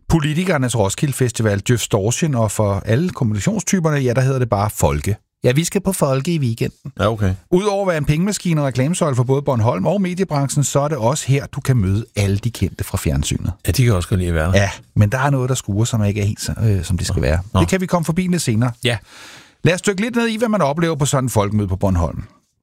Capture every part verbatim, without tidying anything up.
politikernes Roskilde Festival, Djøfstortion, og for alle kommunikationstyperne, ja, der hedder det bare Folke. Ja, vi skal på Folke i weekenden. Ja, okay. Udover at være en pengemaskine og reklamesøjle for både Bornholm og mediebranchen, så er det også her, du kan møde alle de kendte fra fjernsynet. Ja, de kan også godt lide at være der. Ja, men der er noget, der skuer, som ikke er helt, øh, som det skal være. Nå. Det kan vi komme forbi lidt senere. Ja. Lad os dykke lidt ned i, hvad man oplever på sådan en folkemøde på Bornholm.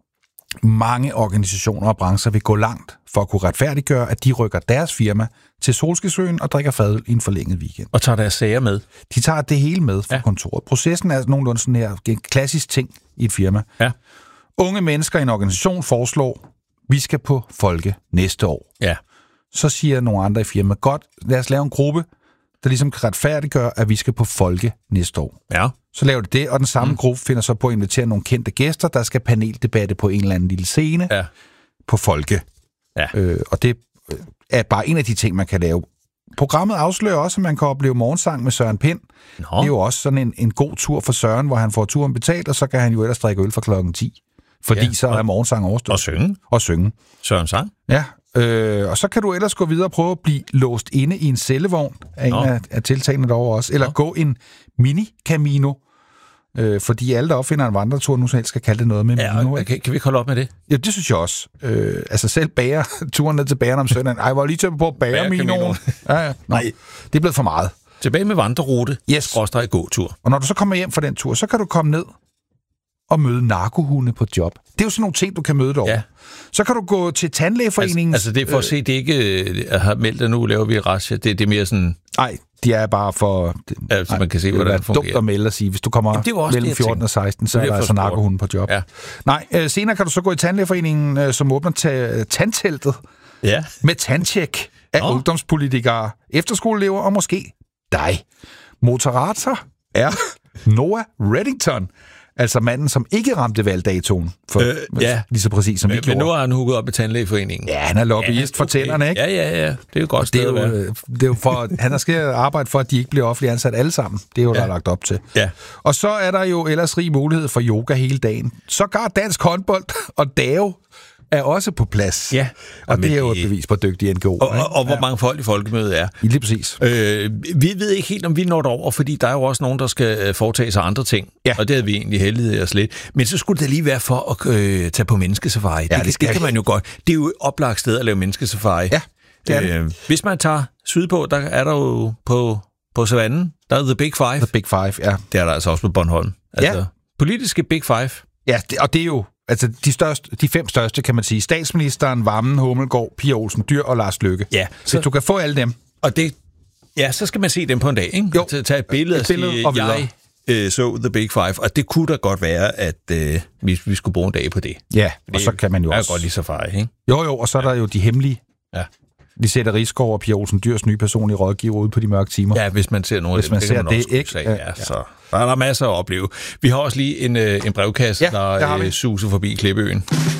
Mange organisationer og brancher vil gå langt for at kunne retfærdiggøre, at de rykker deres firma til Solskinsøen og drikker fadøl i en forlænget weekend. Og tager deres sager med. De tager det hele med fra ja. kontoret. Processen er nogenlunde sådan her, en klassisk ting i et firma. Ja. Unge mennesker i en organisation foreslår, vi skal på Folke næste år. Ja. Så siger nogle andre i firmaet, godt, lad os lave en gruppe, der ligesom kan retfærdiggøre, at vi skal på Folke næste år. Ja. Så laver de det, og den samme mm. gruppe finder så på at invitere nogle kendte gæster, der skal paneldebatte på en eller anden lille scene ja. på Folke. Ja. Øh, og det er bare en af de ting, man kan lave. Programmet afslører også, at man kan opleve morgensang med Søren Pind. Nå. Det er jo også sådan en, en god tur for Søren, hvor han får turen betalt, og så kan han jo ellers drikke øl fra klokken ti. Fordi ja, så er morgensang overstået. Og synge. Og synge. Søren sang. Ja, øh, og så kan du ellers gå videre og prøve at blive låst inde i en cellevogn af Nå. en af, af tiltagene derovre også. Eller Nå. gå en mini-camino. Øh, fordi alle, der opfinder en vandretur, nu så helst skal kalde det noget med ja, Mino. Kan, kan vi ikke holde op med det? Ja, det synes jeg også. Øh, altså selv bager, turen ned til bageren om søndagen. Ej, var lige til på bager Minoen. Ja, ja. Nej, det er blevet for meget. Tilbage med vandrerute. Yes. Skråstreg gåtur. Og når du så kommer hjem fra den tur, så kan du komme ned og møde narkohunde på job. Det er jo sådan nogle ting, du kan møde derovre. Ja. Så kan du gå til tandlægeforeningen. Altså, altså det er for at se, det ikke uh, har meldt, at nu laver vi razzia. Det, det er mere sådan... Nej, de er bare for... Altså, man kan se, hvordan det fungerer. Det er dumt at melde og sige, hvis du kommer Jamen, mellem fjorten og seksten, så er der altså narkohunde på job. Ja. Nej, øh, senere kan du så gå i tandlægeforeningen, øh, som åbner t- tandteltet ja. med tandtjek af oh. ungdomspolitikere, efterskoleelever og måske dig. Moderator er Noah Reddington. Altså manden, som ikke ramte valgdatoen. For, øh, ja. Lige så præcis som men, vi gjorde. Men nu har han hugget op i tandlægeforeningen. Ja, han er lobbyist ja, okay. for tænderne, ikke? Ja, ja, ja. Det er jo godt sted det er jo, det er jo for, han har skal arbejde for, at de ikke bliver offentligt ansat alle sammen. Det er jo, ja. der er lagt op til. Ja. Og så er der jo ellers rig mulighed for yoga hele dagen. Sågar dansk håndbold og dave er også på plads. Ja. Og Jamen, det er jo et bevis på dygtige N G O'er. Og, og, og hvor mange folk i folkemødet er. Lige præcis. Øh, vi ved ikke helt, om vi når over, fordi der er jo også nogen, der skal foretage sig andre ting. Ja. Og det havde vi egentlig heldighed os lidt. Men så skulle det lige være for at øh, tage på menneskesafari. Ja, det, det, det kan man jo godt. Det er jo et oplagt sted at lave menneskesafari. Ja, det er det. Øh, hvis man tager sydpå, der er der jo på, på savannen, der er The Big Five. The Big Five, ja. Det er der altså også på Bornholm. Altså, ja. Politiske Big Five. Ja, det, og det er jo altså de, største, de fem største, kan man sige. Statsministeren, Vammen, Hummelgaard, Pia Olsen Dyhr og Lars Løkke. Ja. Så hvis du kan få alle dem. Og det, ja, så skal man se dem på en dag, ikke? Jo. Tage et billede og sige, og jeg øh, så The Big Five. Og det kunne da godt være, at øh, vi, vi skulle bruge en dag på det. Ja, og det, så kan man jo også... Det er godt lige safari, ikke? Jo, jo, og så er der jo de hemmelige... Ja. Lisette Risgaard og Pia Olsen Dyhrs nye personlige rådgiver ude på de mørke timer. Ja, hvis man ser noget hvis man det, ser det, det ikke. Ja, ja. Så der er der masser at opleve. Vi har også lige en, en brevkasse, ja, der øh, suser forbi Klippeøen.